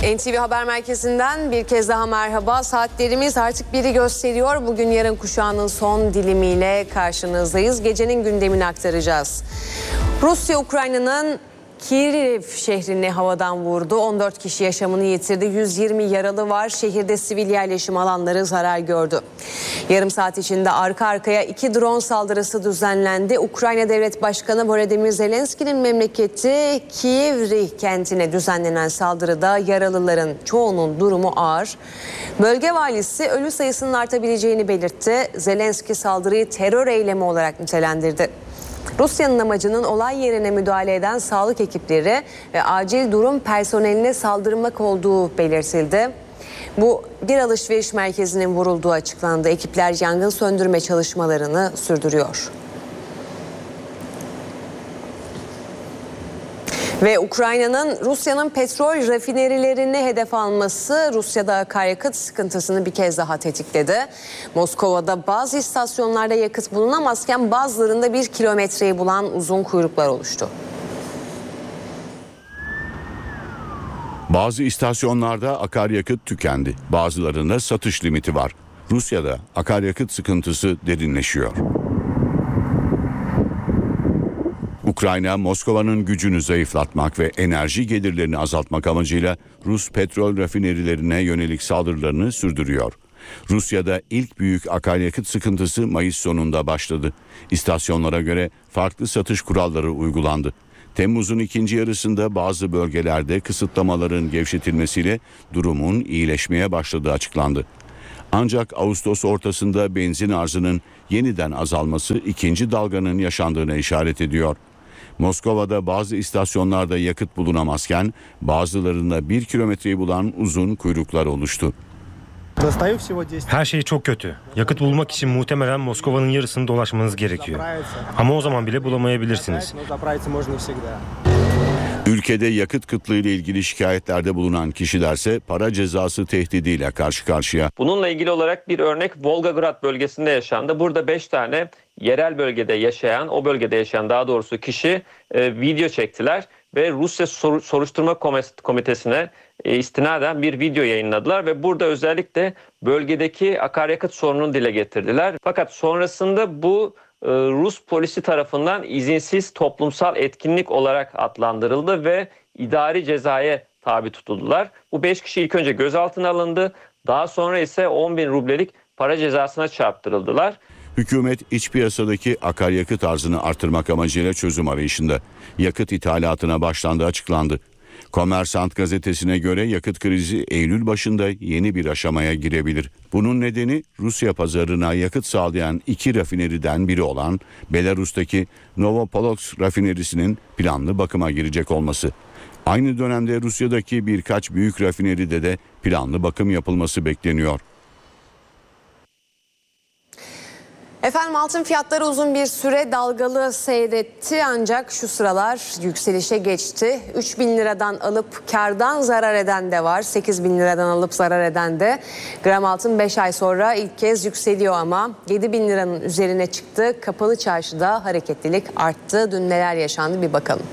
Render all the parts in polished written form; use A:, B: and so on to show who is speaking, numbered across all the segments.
A: NTV Haber Merkezi'nden bir kez daha merhaba. Saatlerimiz artık biri gösteriyor. Bugün yarın kuşağının son dilimiyle karşınızdayız. Gecenin gündemini aktaracağız. Rusya Ukrayna'nın Kirov şehrini havadan vurdu. 14 kişi yaşamını yitirdi. 120 yaralı var. Şehirde sivil yerleşim alanları zarar gördü. Yarım saat içinde arka arkaya 2 drone saldırısı düzenlendi. Ukrayna Devlet Başkanı Volodymyr Zelenski'nin memleketi Kievri kentine düzenlenen saldırıda yaralıların çoğunun durumu ağır. Bölge valisi ölü sayısının artabileceğini belirtti. Zelenski saldırıyı terör eylemi olarak nitelendirdi. Rusya'nın amacının olay yerine müdahale eden sağlık ekipleri ve acil durum personeline saldırmak olduğu belirtildi. Bu bir alışveriş merkezinin vurulduğu açıklandı. Ekipler yangın söndürme çalışmalarını sürdürüyor. Ve Ukrayna'nın Rusya'nın petrol rafinerilerini hedef alması Rusya'da akaryakıt sıkıntısını bir kez daha tetikledi. Moskova'da bazı istasyonlarda yakıt bulunamazken bazılarında 1 kilometreyi bulan uzun kuyruklar oluştu.
B: Bazı istasyonlarda akaryakıt tükendi. Bazılarında satış limiti var. Rusya'da akaryakıt sıkıntısı derinleşiyor. Ukrayna, Moskova'nın gücünü zayıflatmak ve enerji gelirlerini azaltmak amacıyla Rus petrol rafinerilerine yönelik saldırılarını sürdürüyor. Rusya'da ilk büyük akaryakıt sıkıntısı Mayıs sonunda başladı. İstasyonlara göre farklı satış kuralları uygulandı. Temmuz'un ikinci yarısında bazı bölgelerde kısıtlamaların gevşetilmesiyle durumun iyileşmeye başladığı açıklandı. Ancak Ağustos ortasında benzin arzının yeniden azalması ikinci dalganın yaşandığına işaret ediyor. Moskova'da bazı istasyonlarda yakıt bulunamazken bazılarında 1 kilometreyi bulan uzun kuyruklar oluştu.
C: Her şey çok kötü. Yakıt bulmak için muhtemelen Moskova'nın yarısını dolaşmanız gerekiyor. Ama o zaman bile bulamayabilirsiniz.
B: Ülkede yakıt kıtlığı ile ilgili şikayetlerde bulunan kişilerse para cezası tehdidiyle karşı karşıya.
D: Bununla ilgili olarak bir örnek Volgograd bölgesinde yaşandı. Burada 5 tane yerel bölgede yaşayan, o bölgede yaşayan daha doğrusu kişi video çektiler ve Rusya Soruşturma Komitesi'ne istinaden bir video yayınladılar ve burada özellikle bölgedeki akaryakıt sorununu dile getirdiler. Fakat sonrasında bu Rus polisi tarafından izinsiz toplumsal etkinlik olarak adlandırıldı ve idari cezaya tabi tutuldular. Bu 5 kişi ilk önce gözaltına alındı. Daha sonra ise 10.000 rublelik para cezasına çarptırıldılar.
B: Hükümet iç piyasadaki akaryakıt arzını artırmak amacıyla çözüm arayışında. Yakıt ithalatına başlandığı açıklandı. Kommersant gazetesine göre yakıt krizi Eylül başında yeni bir aşamaya girebilir. Bunun nedeni Rusya pazarına yakıt sağlayan 2 rafineriden biri olan Belarus'taki Novopolotsk rafinerisinin planlı bakıma girecek olması. Aynı dönemde Rusya'daki birkaç büyük rafineride de planlı bakım yapılması bekleniyor.
A: Efendim altın fiyatları uzun bir süre dalgalı seyretti ancak şu sıralar yükselişe geçti. 3.000 liradan alıp kardan zarar eden de var. 8.000 liradan alıp zarar eden de. Gram altın 5 ay sonra ilk kez yükseliyor ama 7.000 liranın üzerine çıktı. Kapalı çarşıda hareketlilik arttı. Dün neler yaşandı bir bakalım.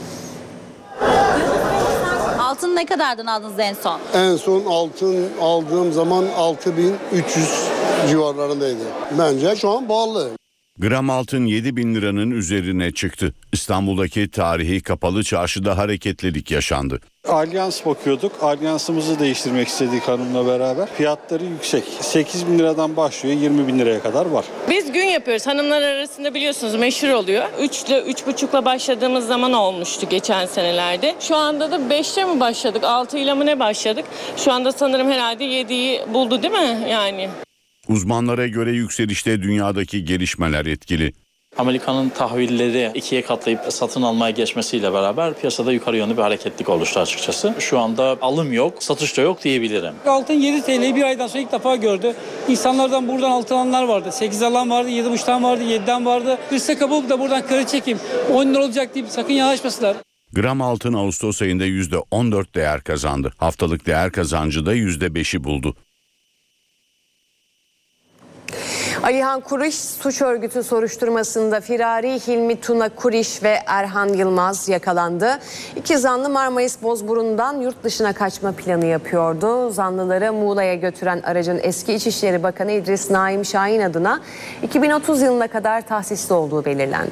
E: Altın ne kadardan aldınız en son?
F: En son altın aldığım zaman 6.300 civarlarındaydı. Bence şu an pahalı.
B: Gram altın 7.000 liranın üzerine çıktı. İstanbul'daki tarihi kapalı çarşıda hareketlilik yaşandı.
G: Alyans bakıyorduk. Alyansımızı değiştirmek istedik hanımla beraber. Fiyatları yüksek. 8.000 liradan başlıyor 20.000 liraya kadar var.
H: Biz gün yapıyoruz. Hanımlar arasında biliyorsunuz meşhur oluyor. 3 ile 3,5'la başladığımız zaman olmuştu geçen senelerde. Şu anda da 5'te mi başladık? 6 ile mi ne başladık? Şu anda sanırım herhalde 7'yi buldu değil mi yani?
B: Uzmanlara göre yükselişte dünyadaki gelişmeler etkili.
I: Amerika'nın tahvilleri 2'ye katlayıp satın almaya geçmesiyle beraber piyasada yukarı yönlü bir hareketlik oluştu açıkçası. Şu anda alım yok, satış da yok diyebilirim.
J: Altın 7 TL'yi bir aydan sonra ilk defa gördü. İnsanlardan buradan altın alanlar vardı. 8 alan vardı, 7,5'tan vardı, 7'den vardı. Hırsa kabuk da buradan kredi çekeyim. 10 lira olacak deyip sakın yanaşmasınlar.
B: Gram altın Ağustos ayında %14 değer kazandı. Haftalık değer kazancı da %5'i buldu.
A: Alihan Kuriş suç örgütü soruşturmasında firari Hilmi Tuna Kuriş ve Erhan Yılmaz yakalandı. İki zanlı Marmaris Bozburun'dan yurt dışına kaçma planı yapıyordu. Zanlıları Muğla'ya götüren aracın eski İçişleri Bakanı İdris Naim Şahin adına 2030 yılına kadar tahsisli olduğu belirlendi.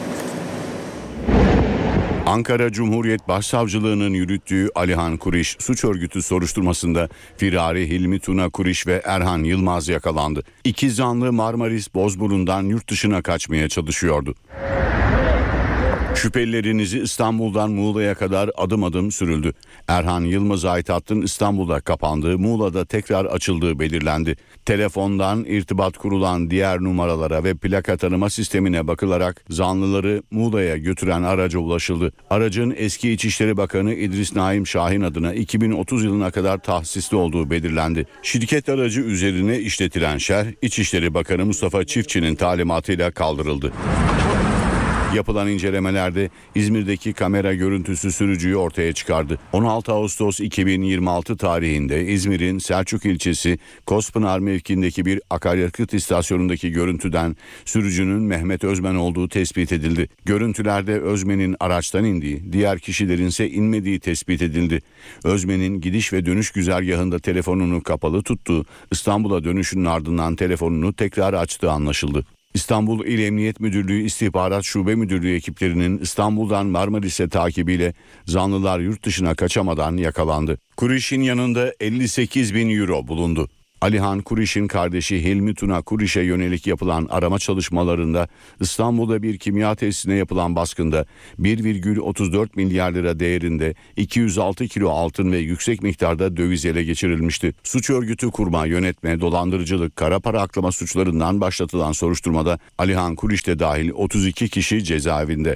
B: Ankara Cumhuriyet Başsavcılığı'nın yürüttüğü Alihan Kuriş suç örgütü soruşturmasında firari Hilmi Tuna Kuriş ve Erhan Yılmaz yakalandı. İki zanlı Marmaris Bozburun'dan yurt dışına kaçmaya çalışıyordu. Şüphelilerin izi İstanbul'dan Muğla'ya kadar adım adım sürüldü. Erhan Yılmaz'a ait hattın İstanbul'da kapandığı, Muğla'da tekrar açıldığı belirlendi. Telefondan irtibat kurulan diğer numaralara ve plaka tanıma sistemine bakılarak zanlıları Muğla'ya götüren araca ulaşıldı. Aracın eski İçişleri Bakanı İdris Naim Şahin adına 2030 yılına kadar tahsisli olduğu belirlendi. Şirket aracı üzerine işletilen şerh İçişleri Bakanı Mustafa Çiftçi'nin talimatıyla kaldırıldı. Yapılan incelemelerde İzmir'deki kamera görüntüsü sürücüyü ortaya çıkardı. 16 Ağustos 2026 tarihinde İzmir'in Selçuk ilçesi Kospınar mevkiindeki bir akaryakıt istasyonundaki görüntüden sürücünün Mehmet Özmen olduğu tespit edildi. Görüntülerde Özmen'in araçtan indiği, diğer kişilerin ise inmediği tespit edildi. Özmen'in gidiş ve dönüş güzergahında telefonunu kapalı tuttuğu, İstanbul'a dönüşünün ardından telefonunu tekrar açtığı anlaşıldı. İstanbul İl Emniyet Müdürlüğü İstihbarat Şube Müdürlüğü ekiplerinin İstanbul'dan Marmaris'e takibiyle zanlılar yurt dışına kaçamadan yakalandı. Kuriş'in yanında 58.000 euro bulundu. Alihan Kuriş'in kardeşi Hilmi Tuna Kuriş'e yönelik yapılan arama çalışmalarında İstanbul'da bir kimya tesisine yapılan baskında 1,34 milyar lira değerinde 206 kilo altın ve yüksek miktarda döviz ele geçirilmişti. Suç örgütü kurma, yönetme, dolandırıcılık, kara para aklama suçlarından başlatılan soruşturmada Alihan Kuriş de dahil 32 kişi cezaevinde.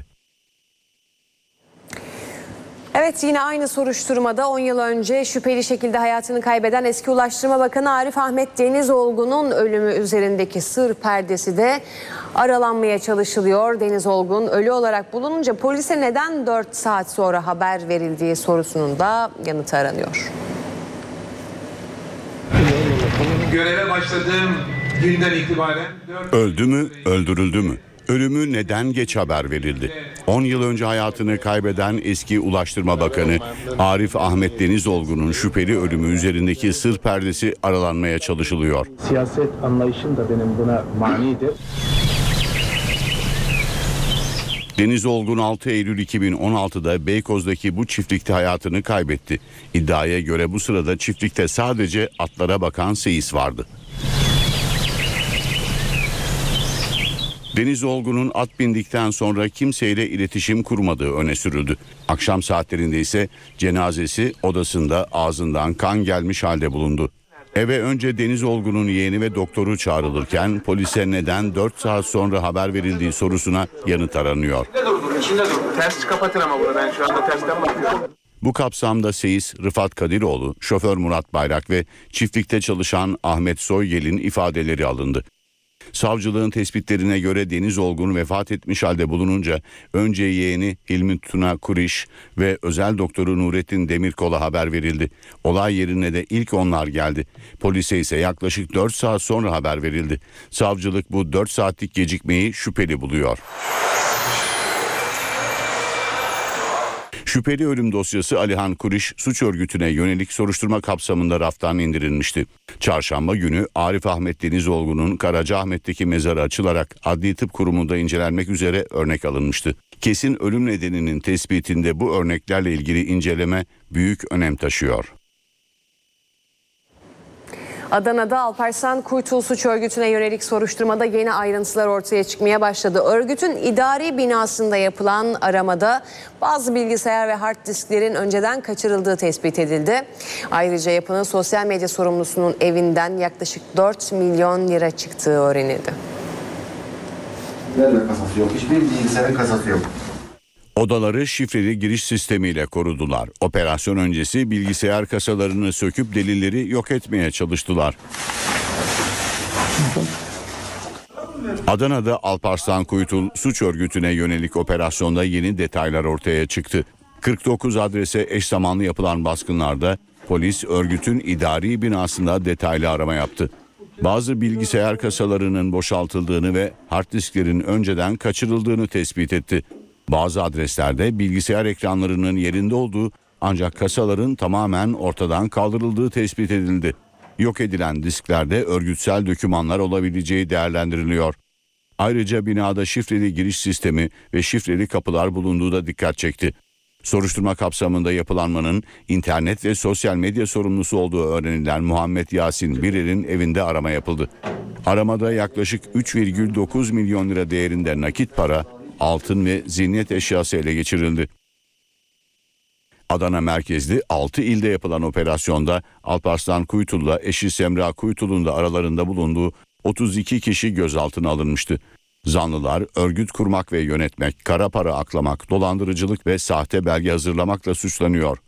A: Evet, yine aynı soruşturmada 10 yıl önce şüpheli şekilde hayatını kaybeden eski Ulaştırma Bakanı Arif Ahmet Denizolgun'un ölümü üzerindeki sır perdesi de aralanmaya çalışılıyor. Denizolgun ölü olarak bulununca polise neden 4 saat sonra haber verildiği sorusunun da yanıtı aranıyor.
K: Göreve başladığım günden itibaren...
B: Öldü mü, öldürüldü mü? Ölümü neden geç haber verildi? 10 yıl önce hayatını kaybeden eski Ulaştırma Bakanı Arif Ahmet Denizolgun'un şüpheli ölümü üzerindeki sır perdesi aralanmaya çalışılıyor.
L: Siyaset anlayışım da benim buna manidir.
B: Denizolgun 6 Eylül 2016'da Beykoz'daki bu çiftlikte hayatını kaybetti. İddiaya göre bu sırada çiftlikte sadece atlara bakan seyis vardı. Denizolgun'un at bindikten sonra kimseyle iletişim kurmadığı öne sürüldü. Akşam saatlerinde ise cenazesi odasında ağzından kan gelmiş halde bulundu. Eve önce Denizolgun'un yeğeni ve doktoru çağrılırken polise neden 4 saat sonra haber verildiği sorusuna yanıt aranıyor.
K: İçinde dur. Ters kapatın ama bunu, ben şu anda tersten bakıyorum.
B: Bu kapsamda seyis Rıfat Kadiroğlu, şoför Murat Bayrak ve çiftlikte çalışan Ahmet Soygel'in ifadeleri alındı. Savcılığın tespitlerine göre Denizolgun vefat etmiş halde bulununca önce yeğeni Hilmi Tuna Kuriş ve özel doktoru Nurettin Demirkol'a haber verildi. Olay yerine de ilk onlar geldi. Polise ise yaklaşık 4 saat sonra haber verildi. Savcılık bu 4 saatlik gecikmeyi şüpheli buluyor. Şüpheli ölüm dosyası Alihan Kuriş suç örgütüne yönelik soruşturma kapsamında raftan indirilmişti. Çarşamba günü Arif Ahmet Denizolgun'un Karacaahmet'teki mezarı açılarak Adli Tıp Kurumu'nda incelenmek üzere örnek alınmıştı. Kesin ölüm nedeninin tespitinde bu örneklerle ilgili inceleme büyük önem taşıyor.
A: Adana'da Alparslan Kuytul suç örgütüne yönelik soruşturmada yeni ayrıntılar ortaya çıkmaya başladı. Örgütün idari binasında yapılan aramada bazı bilgisayar ve hard disklerin önceden kaçırıldığı tespit edildi. Ayrıca yapının sosyal medya sorumlusunun evinden yaklaşık 4 milyon lira çıktığı öğrenildi.
M: Nerede kasası yok? Hiçbir bilgisayarın kasası yok.
B: Odaları şifreli giriş sistemiyle korudular. Operasyon öncesi bilgisayar kasalarını söküp delilleri yok etmeye çalıştılar. Adana'da Alparslan Kuytul suç örgütüne yönelik operasyonda yeni detaylar ortaya çıktı. 49 adrese eş zamanlı yapılan baskınlarda polis örgütün idari binasında detaylı arama yaptı. Bazı bilgisayar kasalarının boşaltıldığını ve hard disklerin önceden kaçırıldığını tespit etti. Bazı adreslerde bilgisayar ekranlarının yerinde olduğu ancak kasaların tamamen ortadan kaldırıldığı tespit edildi. Yok edilen disklerde örgütsel dokümanlar olabileceği değerlendiriliyor. Ayrıca binada şifreli giriş sistemi ve şifreli kapılar bulunduğu da dikkat çekti. Soruşturma kapsamında yapılanmanın internet ve sosyal medya sorumlusu olduğu öğrenilen Muhammed Yasin Birer'in evinde arama yapıldı. Aramada yaklaşık 3,9 milyon lira değerinde nakit para, altın ve ziynet eşyası ele geçirildi. Adana merkezli 6 ilde yapılan operasyonda Alparslan Kuytul'la eşi Semra Kuytul'un da aralarında bulunduğu 32 kişi gözaltına alınmıştı. Zanlılar örgüt kurmak ve yönetmek, kara para aklamak, dolandırıcılık ve sahte belge hazırlamakla suçlanıyor.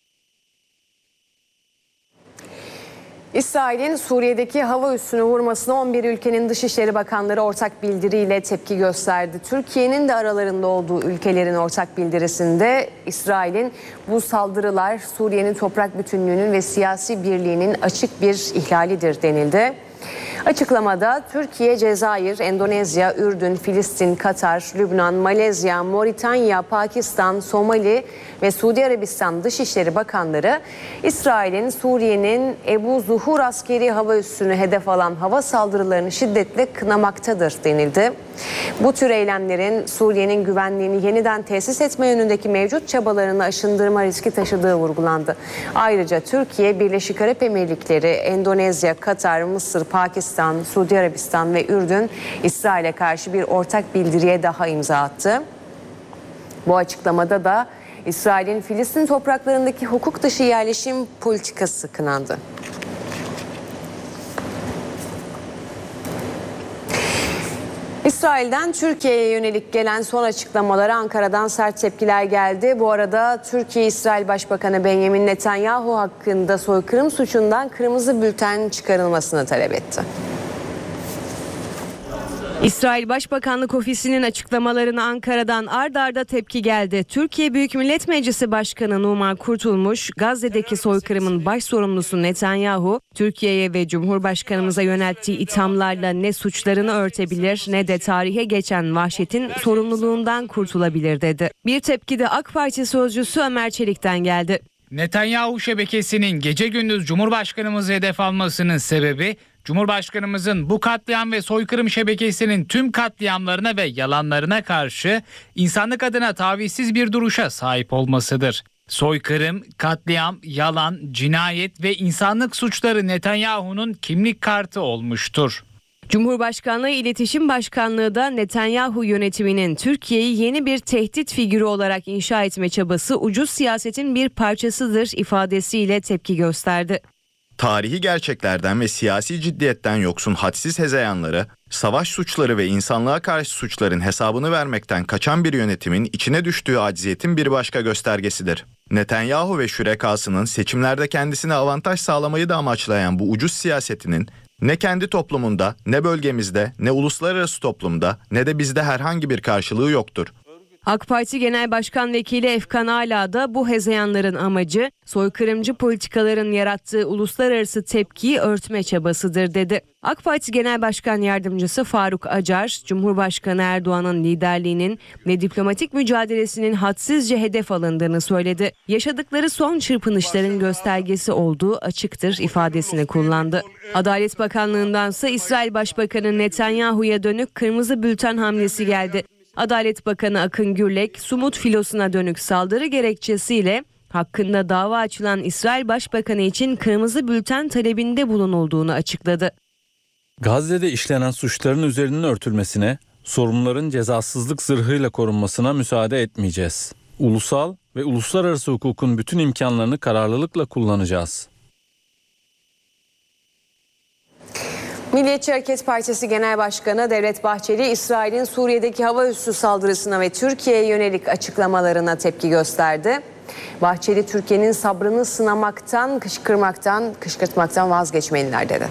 A: İsrail'in Suriye'deki hava üssünü vurmasına 11 ülkenin Dışişleri Bakanları ortak bildiriyle tepki gösterdi. Türkiye'nin de aralarında olduğu ülkelerin ortak bildirisinde İsrail'in bu saldırılar Suriye'nin toprak bütünlüğünün ve siyasi birliğinin açık bir ihlalidir denildi. Açıklamada Türkiye, Cezayir, Endonezya, Ürdün, Filistin, Katar, Lübnan, Malezya, Moritanya, Pakistan, Somali ve Suudi Arabistan Dışişleri Bakanları İsrail'in Suriye'nin Ebu Zuhur askeri hava üssünü hedef alan hava saldırılarını şiddetle kınamaktadır denildi. Bu tür eylemlerin Suriye'nin güvenliğini yeniden tesis etme yönündeki mevcut çabalarını aşındırma riski taşıdığı vurgulandı. Ayrıca Türkiye, Birleşik Arap Emirlikleri, Endonezya, Katar, Mısır, Pakistan, Suudi Arabistan ve Ürdün İsrail'e karşı bir ortak bildiriye daha imza attı. Bu açıklamada da İsrail'in Filistin topraklarındaki hukuk dışı yerleşim politikası kınandı. İsrail'den Türkiye'ye yönelik gelen son açıklamalara Ankara'dan sert tepkiler geldi. Bu arada Türkiye İsrail Başbakanı Benjamin Netanyahu hakkında soykırım suçundan kırmızı bülten çıkarılmasını talep etti. İsrail Başbakanlık Ofisi'nin açıklamalarına Ankara'dan ard arda tepki geldi. Türkiye Büyük Millet Meclisi Başkanı Numan Kurtulmuş, Gazze'deki soykırımın baş sorumlusu Netanyahu, Türkiye'ye ve Cumhurbaşkanımıza yönelttiği ithamlarla ne suçlarını örtebilir ne de tarihe geçen vahşetin sorumluluğundan kurtulabilir dedi. Bir tepki de AK Parti sözcüsü Ömer Çelik'ten geldi.
N: Netanyahu şebekesinin gece gündüz Cumhurbaşkanımızı hedef almasının sebebi, Cumhurbaşkanımızın bu katliam ve soykırım şebekesinin tüm katliamlarına ve yalanlarına karşı insanlık adına tavizsiz bir duruşa sahip olmasıdır. Soykırım, katliam, yalan, cinayet ve insanlık suçları Netanyahu'nun kimlik kartı olmuştur.
A: Cumhurbaşkanlığı İletişim Başkanlığı da Netanyahu yönetiminin Türkiye'yi yeni bir tehdit figürü olarak inşa etme çabası ucuz siyasetin bir parçasıdır ifadesiyle tepki gösterdi.
O: Tarihi gerçeklerden ve siyasi ciddiyetten yoksun hadsiz hezeyanları, savaş suçları ve insanlığa karşı suçların hesabını vermekten kaçan bir yönetimin içine düştüğü acziyetin bir başka göstergesidir. Netanyahu ve şürekasının seçimlerde kendisine avantaj sağlamayı da amaçlayan bu ucuz siyasetinin ne kendi toplumunda, ne bölgemizde, ne uluslararası toplumda, ne de bizde herhangi bir karşılığı yoktur.
A: AK Parti Genel Başkan Vekili Efkan Ala da bu hezeyanların amacı soykırımcı politikaların yarattığı uluslararası tepkiyi örtme çabasıdır dedi. AK Parti Genel Başkan Yardımcısı Faruk Acar, Cumhurbaşkanı Erdoğan'ın liderliğinin ve diplomatik mücadelesinin hadsizce hedef alındığını söyledi. Yaşadıkları son çırpınışların göstergesi olduğu açıktır ifadesini kullandı. Adalet Bakanlığı'ndansa İsrail Başbakanı Netanyahu'ya dönük kırmızı bülten hamlesi geldi. Adalet Bakanı Akın Gürlek, Sumut filosuna dönük saldırı gerekçesiyle hakkında dava açılan İsrail Başbakanı için kırmızı bülten talebinde bulunulduğunu açıkladı.
P: Gazze'de işlenen suçların üzerinin örtülmesine, sorumluların cezasızlık zırhıyla korunmasına müsaade etmeyeceğiz. Ulusal ve uluslararası hukukun bütün imkanlarını kararlılıkla kullanacağız.
A: Milliyetçi Hareket Partisi Genel Başkanı Devlet Bahçeli, İsrail'in Suriye'deki hava üssü saldırısına ve Türkiye'ye yönelik açıklamalarına tepki gösterdi. Bahçeli, Türkiye'nin sabrını sınamaktan, kışkırtmaktan vazgeçmeliler dedi.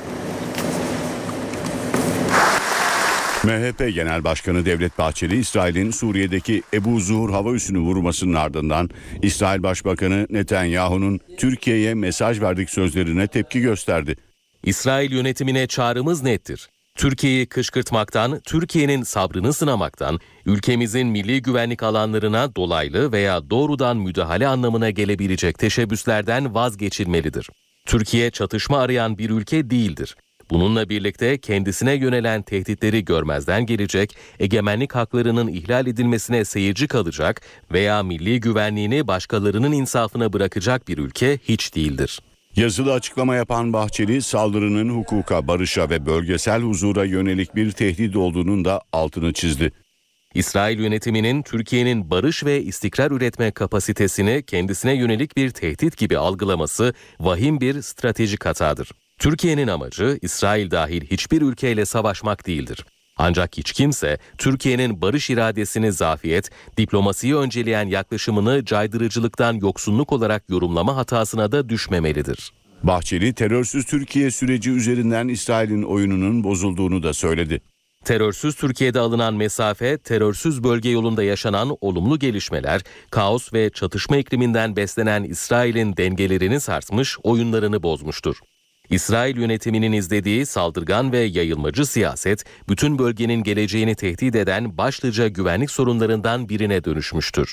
B: MHP Genel Başkanı Devlet Bahçeli, İsrail'in Suriye'deki Ebu Zuhur hava üssünü vurmasının ardından İsrail Başbakanı Netanyahu'nun Türkiye'ye mesaj verdik sözlerine tepki gösterdi.
Q: İsrail yönetimine çağrımız nettir. Türkiye'yi kışkırtmaktan, Türkiye'nin sabrını sınamaktan, ülkemizin milli güvenlik alanlarına dolaylı veya doğrudan müdahale anlamına gelebilecek teşebbüslerden vazgeçilmelidir. Türkiye çatışma arayan bir ülke değildir. Bununla birlikte kendisine yönelen tehditleri görmezden gelecek, egemenlik haklarının ihlal edilmesine seyirci kalacak veya milli güvenliğini başkalarının insafına bırakacak bir ülke hiç değildir.
B: Yazılı açıklama yapan Bahçeli, saldırının hukuka, barışa ve bölgesel huzura yönelik bir tehdit olduğunun da altını çizdi.
Q: İsrail yönetiminin Türkiye'nin barış ve istikrar üretme kapasitesini kendisine yönelik bir tehdit gibi algılaması vahim bir stratejik hatadır. Türkiye'nin amacı İsrail dahil hiçbir ülkeyle savaşmak değildir. Ancak hiç kimse Türkiye'nin barış iradesini zafiyet, diplomasiyi önceleyen yaklaşımını caydırıcılıktan yoksunluk olarak yorumlama hatasına da düşmemelidir.
B: Bahçeli, terörsüz Türkiye süreci üzerinden İsrail'in oyununun bozulduğunu da söyledi.
Q: Terörsüz Türkiye'de alınan mesafe, terörsüz bölge yolunda yaşanan olumlu gelişmeler, kaos ve çatışma ikliminden beslenen İsrail'in dengelerini sarsmış, oyunlarını bozmuştur. İsrail yönetiminin izlediği saldırgan ve yayılmacı siyaset, bütün bölgenin geleceğini tehdit eden başlıca güvenlik sorunlarından birine dönüşmüştür.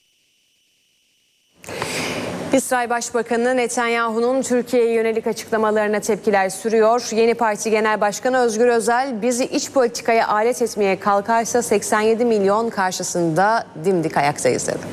A: İsrail Başbakanı Netanyahu'nun Türkiye'ye yönelik açıklamalarına tepkiler sürüyor. Yeni Parti Genel Başkanı Özgür Özel, bizi iç politikaya alet etmeye kalkarsa 87 milyon karşısında dimdik ayaktayız dedi.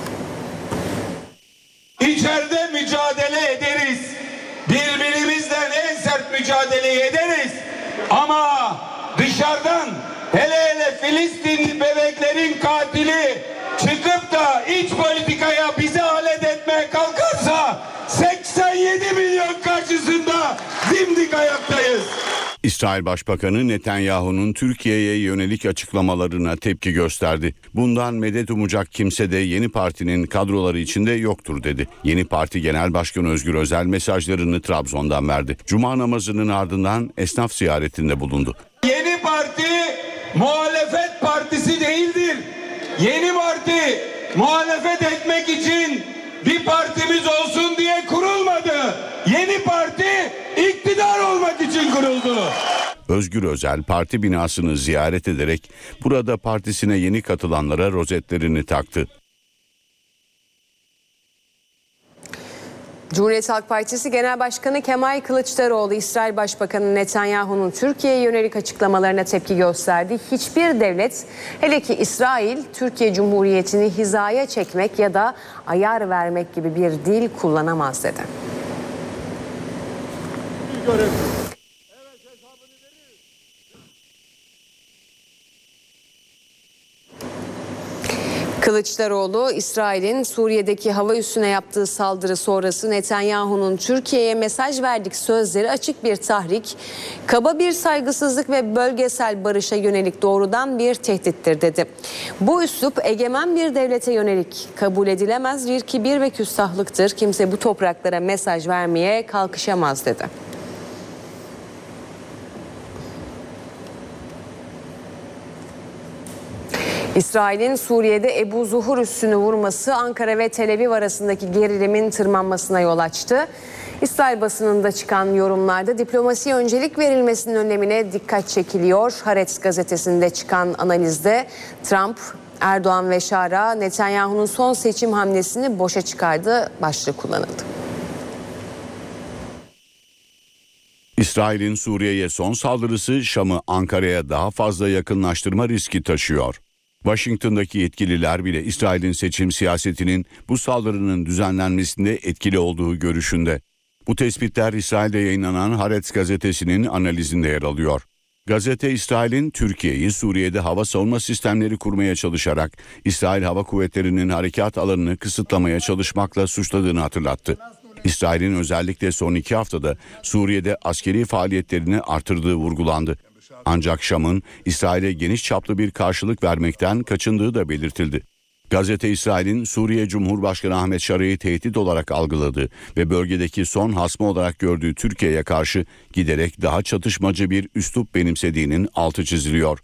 R: İçeride mücadele ederiz. Birbirimizle en sert mücadeleyi ederiz. Ama dışarıdan hele Filistinli bebeklerin katili çıkıp da iç politikaya bizi alet etmeye kalkarsa 87 milyon karşısında dimdik ayaktayız.
B: İsrail Başbakanı Netanyahu'nun Türkiye'ye yönelik açıklamalarına tepki gösterdi. Bundan medet umacak kimse de yeni partinin kadroları içinde yoktur dedi. Yeni Parti Genel Başkanı Özgür Özel mesajlarını Trabzon'dan verdi. Cuma namazının ardından esnaf ziyaretinde bulundu.
R: Yeni parti muhalefet partisi değildir. Yeni parti muhalefet etmek için bir partimiz olsun diye kurulmadı. Yeni parti iktidar olmak için kuruldu.
B: Özgür Özel parti binasını ziyaret ederek burada partisine yeni katılanlara rozetlerini taktı.
A: Cumhuriyet Halk Partisi Genel Başkanı Kemal Kılıçdaroğlu, İsrail Başbakanı Netanyahu'nun Türkiye'ye yönelik açıklamalarına tepki gösterdi. Hiçbir devlet, hele ki İsrail, Türkiye Cumhuriyeti'ni hizaya çekmek ya da ayar vermek gibi bir dil kullanamaz dedi. Kılıçdaroğlu, İsrail'in Suriye'deki hava üssüne yaptığı saldırı sonrası Netanyahu'nun Türkiye'ye mesaj verdik sözleri açık bir tahrik, kaba bir saygısızlık ve bölgesel barışa yönelik doğrudan bir tehdittir dedi. Bu üslup egemen bir devlete yönelik kabul edilemez bir kibir ve küstahlıktır. Kimse bu topraklara mesaj vermeye kalkışamaz dedi. İsrail'in Suriye'de Ebu Zuhur üssünü vurması Ankara ve Tel Aviv arasındaki gerilimin tırmanmasına yol açtı. İsrail basınında çıkan yorumlarda diplomasiye öncelik verilmesinin önemine dikkat çekiliyor. Haaretz gazetesinde çıkan analizde Trump, Erdoğan ve Şara Netanyahu'nun son seçim hamlesini boşa çıkardı başlığı kullanıldı.
B: İsrail'in Suriye'ye son saldırısı Şam'ı Ankara'ya daha fazla yakınlaştırma riski taşıyor. Washington'daki yetkililer bile İsrail'in seçim siyasetinin bu saldırının düzenlenmesinde etkili olduğu görüşünde. Bu tespitler İsrail'de yayınlanan Haaretz gazetesinin analizinde yer alıyor. Gazete, İsrail'in Türkiye'yi Suriye'de hava savunma sistemleri kurmaya çalışarak İsrail Hava Kuvvetleri'nin harekat alanını kısıtlamaya çalışmakla suçladığını hatırlattı. İsrail'in özellikle son 2 haftada Suriye'de askeri faaliyetlerini artırdığı vurgulandı. Ancak Şam'ın İsrail'e geniş çaplı bir karşılık vermekten kaçındığı da belirtildi. Gazete, İsrail'in Suriye Cumhurbaşkanı Ahmet Şara'yı tehdit olarak algıladığı ve bölgedeki son hasmı olarak gördüğü Türkiye'ye karşı giderek daha çatışmacı bir üslup benimsediğinin altı çiziliyor.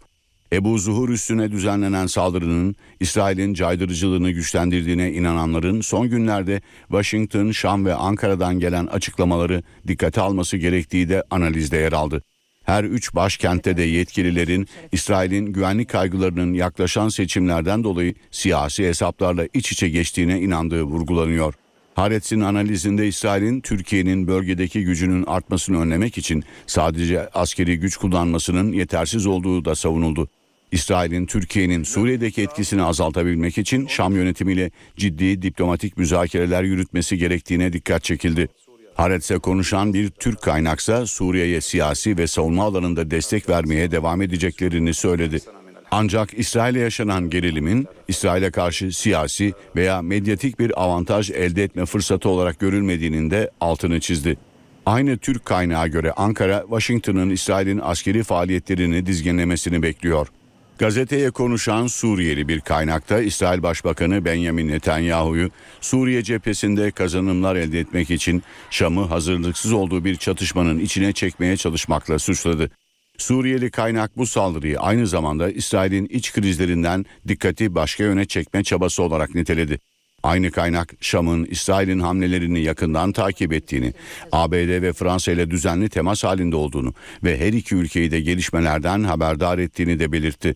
B: Ebu Zuhur üssüne düzenlenen saldırının İsrail'in caydırıcılığını güçlendirdiğine inananların son günlerde Washington, Şam ve Ankara'dan gelen açıklamaları dikkate alması gerektiği de analizde yer aldı. Her üç başkentte de yetkililerin İsrail'in güvenlik kaygılarının yaklaşan seçimlerden dolayı siyasi hesaplarla iç içe geçtiğine inandığı vurgulanıyor. Haaretz'in analizinde İsrail'in Türkiye'nin bölgedeki gücünün artmasını önlemek için sadece askeri güç kullanmasının yetersiz olduğu da savunuldu. İsrail'in Türkiye'nin Suriye'deki etkisini azaltabilmek için Şam yönetimiyle ciddi diplomatik müzakereler yürütmesi gerektiğine dikkat çekildi. Haaretz'e konuşan bir Türk kaynaksa Suriye'ye siyasi ve savunma alanında destek vermeye devam edeceklerini söyledi. Ancak İsrail'e yaşanan gerilimin İsrail'e karşı siyasi veya medyatik bir avantaj elde etme fırsatı olarak görülmediğinin de altını çizdi. Aynı Türk kaynağa göre Ankara, Washington'ın İsrail'in askeri faaliyetlerini dizginlemesini bekliyor. Gazeteye konuşan Suriyeli bir kaynakta İsrail Başbakanı Benjamin Netanyahu'yu Suriye cephesinde kazanımlar elde etmek için Şam'ı hazırlıksız olduğu bir çatışmanın içine çekmeye çalışmakla suçladı. Suriyeli kaynak bu saldırıyı aynı zamanda İsrail'in iç krizlerinden dikkati başka yöne çekme çabası olarak niteledi. Aynı kaynak Şam'ın İsrail'in hamlelerini yakından takip ettiğini, ABD ve Fransa ile düzenli temas halinde olduğunu ve her iki ülkeyi de gelişmelerden haberdar ettiğini de belirtti.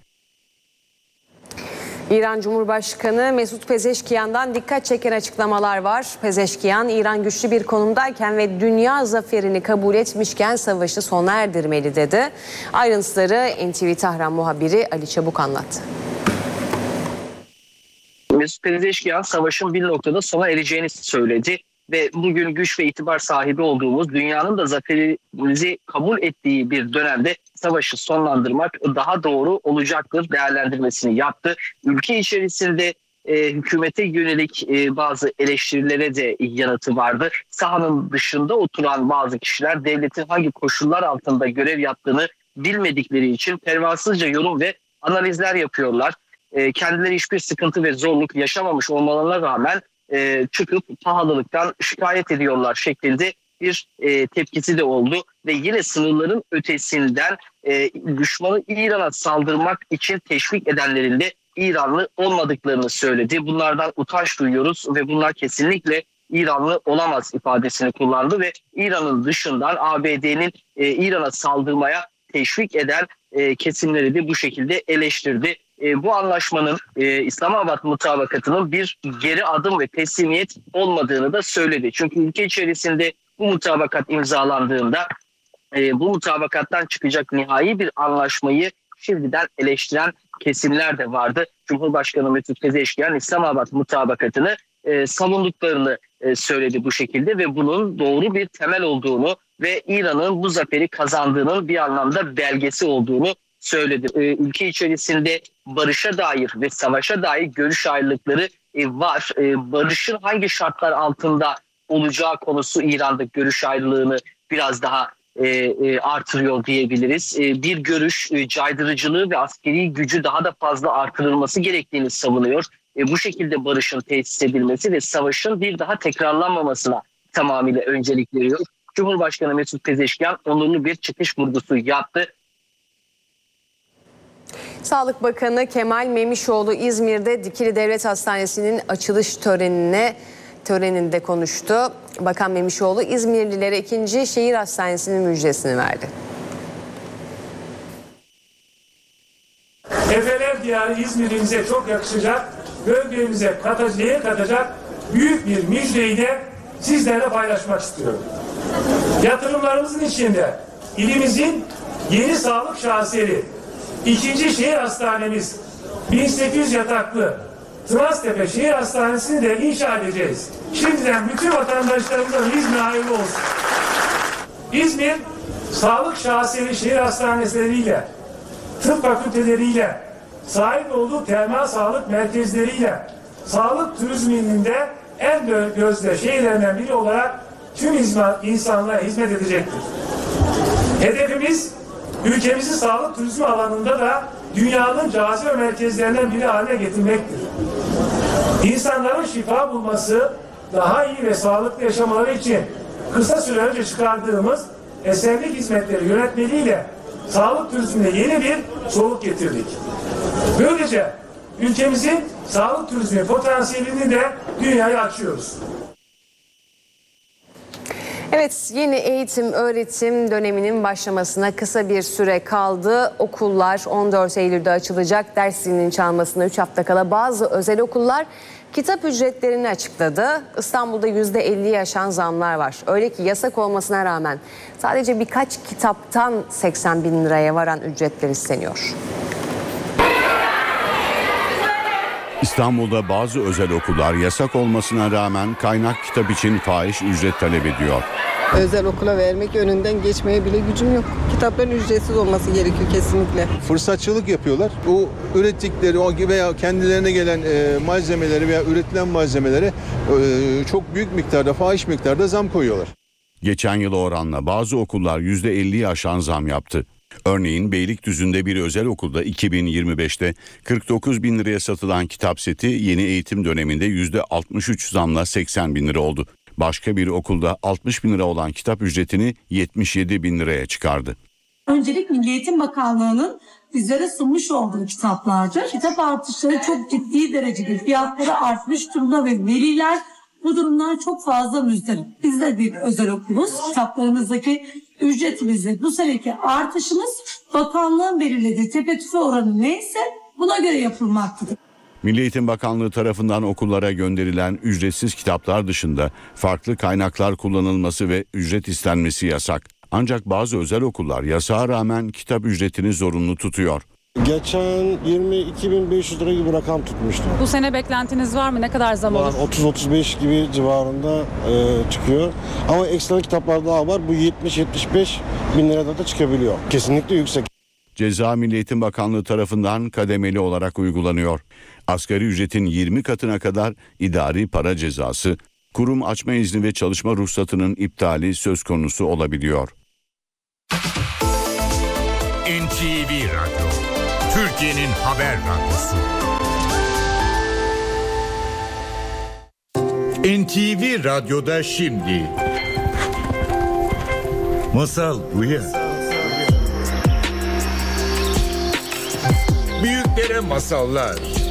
A: İran Cumhurbaşkanı Mesut Pezeşkiyan'dan dikkat çeken açıklamalar var. Pezeşkiyan, İran güçlü bir konumdayken ve dünya zaferini kabul etmişken savaşı sona erdirmeli dedi. Ayrıntıları NTV Tahran muhabiri Ali Çabuk anlattı.
S: Mesut Pezeşkiyan savaşın bir noktada sona ereceğini söyledi ve bugün güç ve itibar sahibi olduğumuz, dünyanın da zaferimizi kabul ettiği bir dönemde savaşı sonlandırmak daha doğru olacaktır değerlendirmesini yaptı. Ülke içerisinde hükümete yönelik bazı eleştirilere de yanıtı vardı. Sahanın dışında oturan bazı kişiler devletin hangi koşullar altında görev yaptığını bilmedikleri için pervasızca yorum ve analizler yapıyorlar. Kendileri hiçbir sıkıntı ve zorluk yaşamamış olmalarına rağmen çıkıp pahalılıktan şikayet ediyorlar şeklinde bir tepkisi de oldu. Ve yine sınırların ötesinden düşmanı İran'a saldırmak için teşvik edenlerin de İranlı olmadıklarını söyledi. Bunlardan utanç duyuyoruz ve bunlar kesinlikle İranlı olamaz ifadesini kullandı ve İran'ın dışından ABD'nin İran'a saldırmaya teşvik eden kesimleri de bu şekilde eleştirdi. Bu anlaşmanın İslamabad mutabakatının bir geri adım ve teslimiyet olmadığını da söyledi. Çünkü ülke içerisinde bu mutabakat imzalandığında bu mutabakattan çıkacak nihai bir anlaşmayı şimdiden eleştiren kesimler de vardı. Cumhurbaşkanı Mesut Pezeşkiyan İslamabad mutabakatını savunduklarını söyledi bu şekilde ve bunun doğru bir temel olduğunu ve İran'ın bu zaferi kazandığının bir anlamda belgesi olduğunu söyledi. Ülke içerisinde barışa dair ve savaşa dair görüş ayrılıkları var. Barışın hangi şartlar altında olacağı konusu İran'da görüş ayrılığını biraz daha artırıyor diyebiliriz. Bir görüş caydırıcılığı ve askeri gücü daha da fazla artırılması gerektiğini savunuyor. Bu şekilde barışın tesis edilmesi ve savaşın bir daha tekrarlanmamasına tamamıyla öncelik veriyor. Cumhurbaşkanı Mesut Pezeşkiyan onurlu bir çıkış vurgusu yaptı.
A: Sağlık Bakanı Kemal Memişoğlu İzmir'de Dikili Devlet Hastanesi'nin açılış töreninde konuştu. Bakan Memişoğlu İzmirlilere 2. Şehir Hastanesi'nin müjdesini verdi.
T: Efeler diyarı İzmir'imize çok yakışacak, bölgemize katacak büyük bir müjdeyi de sizlerle paylaşmak istiyorum. Yatırımlarımızın içinde ilimizin yeni sağlık şaheseri 2. Şehir Hastanemiz 1800 yataklı Tırnaztepe Şehir Hastanesi'ni de inşa edeceğiz. Şimdiden bütün vatandaşlarımıza İzmir hayırlı olsun. İzmir, sağlık şaheseri şehir hastanesleriyle, tıp fakülteleriyle, sahip olduğu termal sağlık merkezleriyle, sağlık turizminin de en gözde şehirlerinden biri olarak tüm insanlığa hizmet edecektir. Hedefimiz, ülkemizi sağlık turizmi alanında da dünyanın cazibe merkezlerinden biri haline getirmektir. İnsanların şifa bulması, daha iyi ve sağlıklı yaşamaları için kısa süre önce çıkardığımız eserlik hizmetleri yönetmeliğiyle sağlık turizmine yeni bir soluk getirdik. Böylece ülkemizin sağlık turizmi potansiyelini de dünyaya açıyoruz.
A: Evet, yeni eğitim öğretim döneminin başlamasına kısa bir süre kaldı. Okullar 14 Eylül'de açılacak. Ders zilinin çalmasına 3 hafta kala bazı özel okullar kitap ücretlerini açıkladı. İstanbul'da %50'yi aşan zamlar var. Öyle ki yasak olmasına rağmen sadece birkaç kitaptan 80 bin liraya varan ücretler isteniyor.
B: İstanbul'da bazı özel okullar yasak olmasına rağmen kaynak kitap için fahiş ücret talep ediyor.
U: Özel okula vermek önünden geçmeye bile gücüm yok. Kitapların ücretsiz olması gerekiyor kesinlikle.
V: Fırsatçılık yapıyorlar. O ürettikleri veya kendilerine gelen malzemeleri veya üretilen malzemelere çok büyük miktarda, fahiş miktarda zam koyuyorlar.
B: Geçen yıl oranla bazı okullar %50'yi aşan zam yaptı. Örneğin Beylikdüzü'nde bir özel okulda 2025'te 49 bin liraya satılan kitap seti yeni eğitim döneminde %63 zamla 80 bin lira oldu. Başka bir okulda 60 bin lira olan kitap ücretini 77 bin liraya çıkardı.
W: Öncelik Milli Eğitim Bakanlığı'nın bizlere sunmuş olduğu kitaplardır. Kitap artışları çok ciddi derecede fiyatları artmış durumda ve veliler bu durumdan çok fazla müzdarip. Biz de bir özel okuluz. Kitaplarımızdaki ücretimizde bu seneki artışımız bakanlığın belirlediği tepe-tüfe oranı neyse buna göre yapılmaktadır.
B: Milli Eğitim Bakanlığı tarafından okullara gönderilen ücretsiz kitaplar dışında farklı kaynaklar kullanılması ve ücret istenmesi yasak. Ancak bazı özel okullar yasağa rağmen kitap ücretini zorunlu tutuyor.
X: Geçen 22.500 lira gibi rakam tutmuştu.
Y: Bu sene beklentiniz var mı? Ne kadar zam olur?
X: 30-35 gibi civarında çıkıyor. Ama ekstra kitaplar daha var. Bu 70-75 bin lirada da çıkabiliyor. Kesinlikle yüksek.
B: Ceza Milli Eğitim Bakanlığı tarafından kademeli olarak uygulanıyor. Asgari ücretin 20 katına kadar idari para cezası, kurum açma izni ve çalışma ruhsatının iptali söz konusu olabiliyor.
Z: NTV Radyo, Türkiye'nin haber radyosu. NTV Radyo'da şimdi Masal Uyan. Büyüklere masallar.